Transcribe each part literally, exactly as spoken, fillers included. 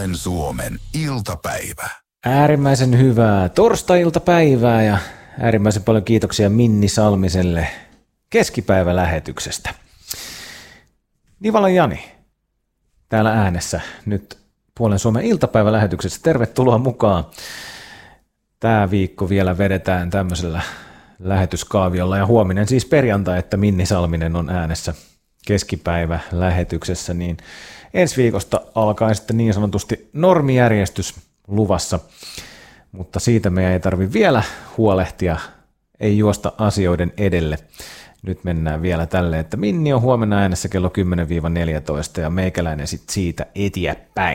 Puolen Suomen iltapäivä. Äärimmäisen hyvää torstai-iltapäivää ja äärimmäisen paljon kiitoksia Minni Salmiselle keskipäivälähetyksestä. Nivalan Jani täällä äänessä nyt Puolen Suomen iltapäivälähetyksessä. Tervetuloa mukaan. Tämä viikko vielä vedetään tämmöisellä lähetyskaaviolla ja huominen siis perjantai, että Minni Salminen on äänessä keskipäivälähetyksessä, niin ensi viikosta alkaen sitten niin sanotusti normijärjestys luvassa, mutta siitä meidän ei tarvitse vielä huolehtia, ei juosta asioiden edelle. Nyt mennään vielä tälle, että Minni on huomenna äänessä kello kymmenen neljätoista ja meikäläinen sitten siitä eteenpäin.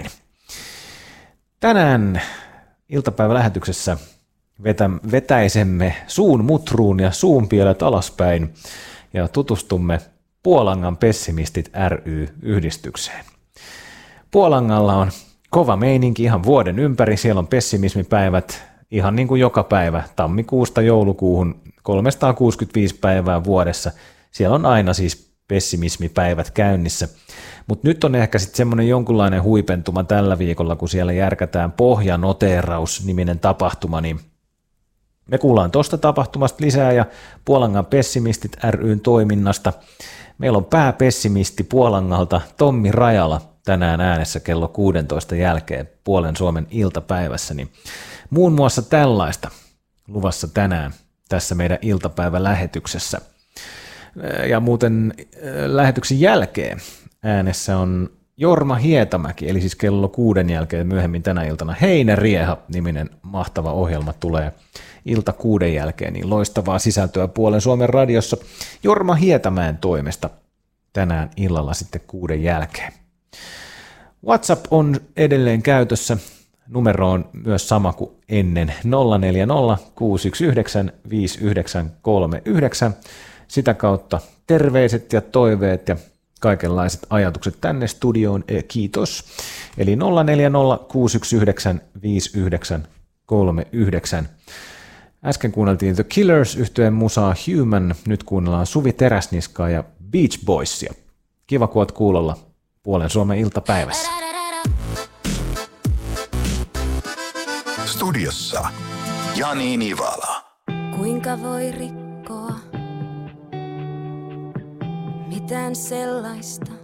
Tänään iltapäivälähetyksessä vetä, vetäisemme suun mutruun ja suun pielet alaspäin ja tutustumme Puolangan pessimistit ry-yhdistykseen. Puolangalla on kova meininki ihan vuoden ympäri, siellä on pessimismipäivät ihan niin kuin joka päivä, tammikuusta joulukuuhun kolmesataakuusikymmentäviisi päivää vuodessa. Siellä on aina siis pessimismipäivät käynnissä, mutta nyt on ehkä sitten semmoinen jonkunlainen huipentuma tällä viikolla, kun siellä järkätään Pohjanoteeraus-niminen tapahtuma, niin me kuullaan tuosta tapahtumasta lisää ja Puolangan pessimistit ry:n toiminnasta. Meillä on pääpessimisti Puolangalta Tommi Rajala tänään äänessä kello kuusitoista jälkeen Puolen Suomen iltapäivässä, niin muun muassa tällaista luvassa tänään tässä meidän iltapäivälähetyksessä. Ja muuten lähetyksen jälkeen äänessä on Jorma Hietamäki, eli siis kello kuuden jälkeen myöhemmin tänä iltana Heinärieha-niminen mahtava ohjelma tulee ilta kuuden jälkeen, niin loistavaa sisältöä Puolen Suomen radiossa Jorma Hietamäen toimesta tänään illalla sitten kuuden jälkeen. WhatsApp on edelleen käytössä. Numero on myös sama kuin ennen nolla neljä nolla kuusi yksi yhdeksän viisi yhdeksän kolme yhdeksän. Sitä kautta terveiset ja toiveet ja kaikenlaiset ajatukset tänne studioon. Kiitos. Eli nolla neljä nolla kuusi yksi yhdeksän viisi yhdeksän kolme yhdeksän. Äsken kuunneltiin The Killers -yhtyeen musaa Human, nyt kuunnellaan Suvi Teräsniskaa ja Beach Boysia. Kiva, kun oot kuulolla Puolen Suomen iltapäivässä. Studiossa Jani Nivala. Kuinka voi rikkoa mitään sellaista,